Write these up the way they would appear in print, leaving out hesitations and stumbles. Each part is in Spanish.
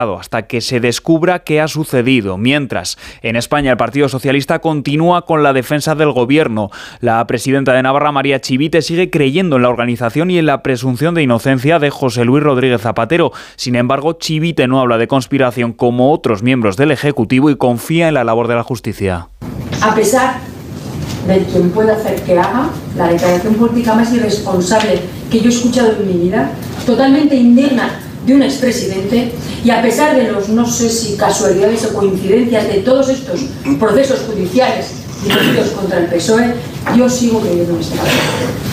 hasta que se descubra qué ha sucedido. Mientras, en España, el Partido Socialista continúa con la defensa del gobierno. La presidenta de Navarra, María Chivite, sigue creyendo en la organización y en la presunción de inocencia de José Luis Rodríguez Zapatero. Sin embargo, Chivite no habla de conspiración como otros miembros del Ejecutivo y confía en la labor de la justicia. A pesar de quien pueda hacer que haga, la declaración política más irresponsable que yo he escuchado en mi vida, totalmente indigna de un expresidente, y a pesar de los, no sé si casualidades o coincidencias de todos estos procesos judiciales dirigidos contra el PSOE, yo sigo creyendo en este partido.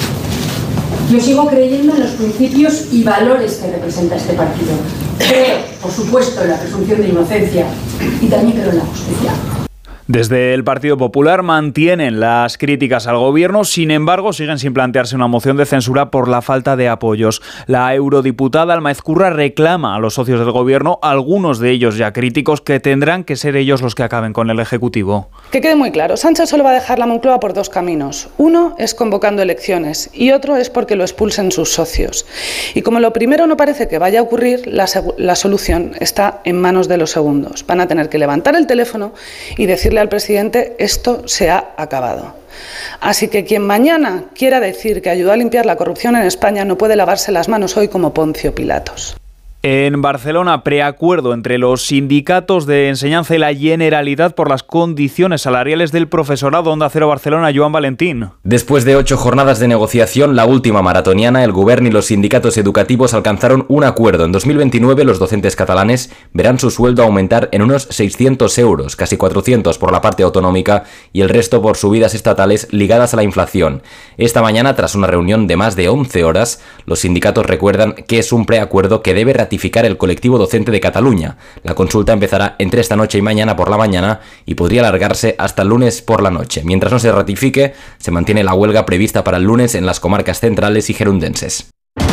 Yo sigo creyendo en los principios y valores que representa este partido. Creo, por supuesto, en la presunción de inocencia y también creo en la justicia. Desde el Partido Popular mantienen las críticas al gobierno, sin embargo siguen sin plantearse una moción de censura por la falta de apoyos. La eurodiputada Alma Ezcurra reclama a los socios del gobierno, algunos de ellos ya críticos, que tendrán que ser ellos los que acaben con el Ejecutivo. Que quede muy claro, Sánchez solo va a dejar la Moncloa por dos caminos. Uno es convocando elecciones y otro es porque lo expulsen sus socios. Y como lo primero no parece que vaya a ocurrir, la solución está en manos de los segundos. Van a tener que levantar el teléfono y decirle al presidente: esto se ha acabado. Así que quien mañana quiera decir que ayudó a limpiar la corrupción en España no puede lavarse las manos hoy como Poncio Pilatos. En Barcelona, preacuerdo entre los sindicatos de enseñanza y la Generalitat por las condiciones salariales del profesorado. Onda Cero Barcelona, Joan Valentín. Después de 8 jornadas de negociación, la última maratoniana, el Govern y los sindicatos educativos alcanzaron un acuerdo. En 2029 los docentes catalanes verán su sueldo aumentar en unos 600 euros, casi 400 por la parte autonómica y el resto por subidas estatales ligadas a la inflación. Esta mañana, tras una reunión de más de 11 horas, los sindicatos recuerdan que es un preacuerdo que debe ratificar el colectivo docente de Cataluña. La consulta empezará entre esta noche y mañana por la mañana y podría alargarse hasta el lunes por la noche. Mientras no se ratifique, se mantiene la huelga prevista para el lunes en las comarcas centrales y gerundenses.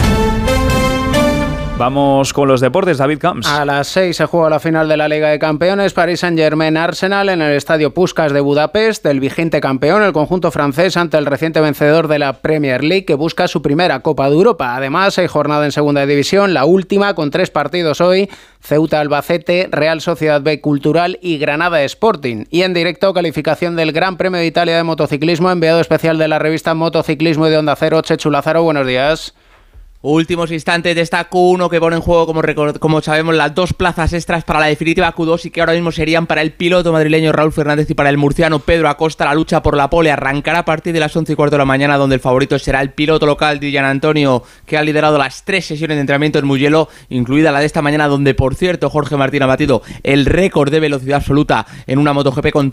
Vamos con los deportes, David Camps. A las 6 se juega la final de la Liga de Campeones, Paris Saint-Germain-Arsenal en el Estadio Puskás de Budapest. El vigente campeón, el conjunto francés, ante el reciente vencedor de la Premier League, que busca su primera Copa de Europa. Además, hay jornada en Segunda División, la última, con 3 partidos hoy: Ceuta-Albacete, Real Sociedad B Cultural y Granada Sporting. Y en directo, calificación del Gran Premio de Italia de motociclismo, enviado especial de la revista Motociclismo y de Onda Cero, Chechu Lázaro. Buenos días. Últimos instantes de esta Q1 que pone en juego, como sabemos, las 2 plazas extras para la definitiva Q2 y que ahora mismo serían para el piloto madrileño Raúl Fernández y para el murciano Pedro Acosta. La lucha por la pole arrancará a partir de las 11:15 de la mañana, donde el favorito será el piloto local Di Gianantonio, que ha liderado las 3 sesiones de entrenamiento en Mugello, incluida la de esta mañana, donde por cierto Jorge Martín ha batido el récord de velocidad absoluta en una MotoGP con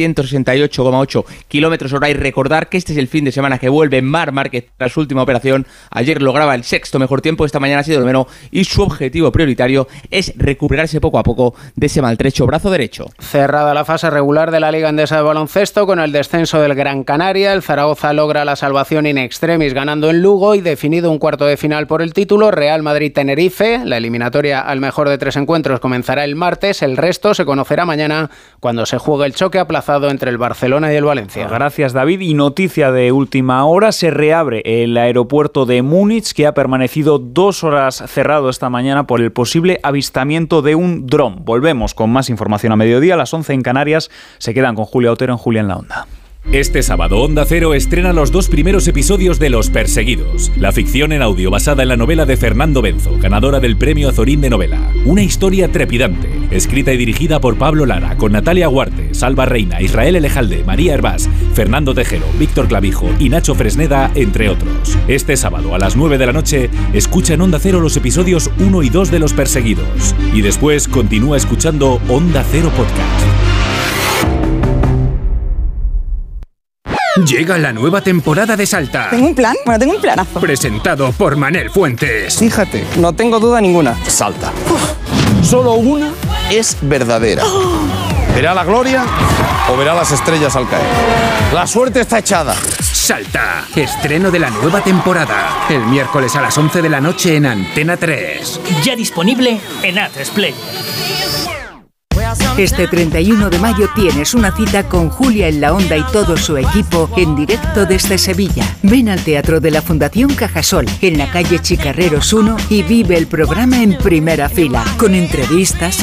368,8 km/h. Y recordar que este es el fin de semana que vuelve Marc Márquez tras su última operación. Ayer lograba el sexto mejor tiempo, esta mañana ha sido el menos, y su objetivo prioritario es recuperarse poco a poco de ese maltrecho brazo derecho. Cerrada la fase regular de la Liga Endesa de Baloncesto con el descenso del Gran Canaria, el Zaragoza logra la salvación in extremis ganando en Lugo y definido un cuarto de final por el título. Real Madrid-Tenerife, la eliminatoria al mejor de 3 encuentros comenzará el martes, el resto se conocerá mañana cuando se juegue el choque aplazado entre el Barcelona y el Valencia. Gracias, David. Y noticia de última hora, se reabre el aeropuerto de Múnich, que ha permanecido 2 horas cerrado esta mañana por el posible avistamiento de un dron. Volvemos con más información a mediodía, a las 11 en Canarias. Se quedan con Julia Otero en Julia en la Onda. Este sábado Onda Cero estrena los 2 primeros episodios de Los Perseguidos, la ficción en audio basada en la novela de Fernando Benzo, ganadora del Premio Azorín de Novela. Una historia trepidante, escrita y dirigida por Pablo Lara, con Natalia Huarte, Salva Reina, Israel Elejalde, María Hervás, Fernando Tejero, Víctor Clavijo y Nacho Fresneda, entre otros. Este sábado a las 9 de la noche, escucha en Onda Cero los episodios 1 y 2 de Los Perseguidos. Y después continúa escuchando Onda Cero Podcast. Llega la nueva temporada de Salta. ¿Tengo un plan? Bueno, tengo un planazo. Presentado por Manel Fuentes. Fíjate, no tengo duda ninguna. Salta. Solo una es verdadera. ¿Verá la gloria o verá las estrellas al caer? La suerte está echada. Salta. Estreno de la nueva temporada. El miércoles a las 11 de la noche en Antena 3. Ya disponible en Atresplay. Este 31 de mayo tienes una cita con Julia en la Onda y todo su equipo en directo desde Sevilla. Ven al Teatro de la Fundación Cajasol, en la calle Chicarreros 1, y vive el programa en primera fila, con entrevistas,